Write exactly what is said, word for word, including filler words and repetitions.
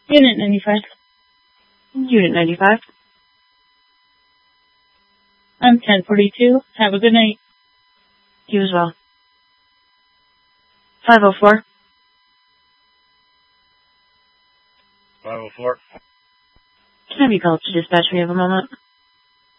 Unit ninety-five. Unit ninety-five. I'm ten forty-two. Have a good night. You as well. five oh four. five oh four. Can I be called to dispatch? We have a moment.